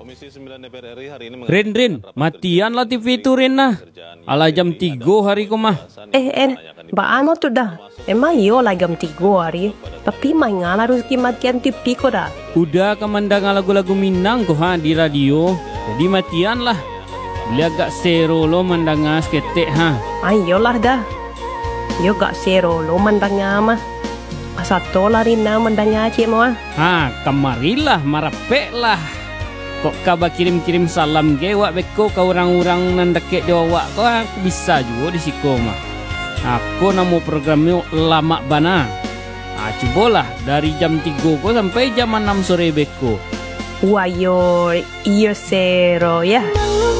Komisi 9 DPR RI hari ini Rin, matian lah TV itu Rin nah. Ala jam 3 hari ko mah. Ba ano tuh dah? Emang iyo lah jam 3 hari. Tapi main ngala Rizky matian TV ko dah. Udah kemandang lagu-lagu Minang ko ha di radio. Jadi matian lah. Beli agak sero lo mandangas ketek ha. Ayo lah dah. Yo gak sero lo mandangnya mah. Satu lah Rina mandangnya cik mo. Ha, kamarilah marapek lah. Kok kaba kirim-kirim salam ge wak beko ka orang-orang nan deket Jawa kok aku bisa juga di siko mah. Aku namo programnya lama bana. Cobalah dari jam 3 ko sampai jam 6 sore beko. Wayo iyo sero ya.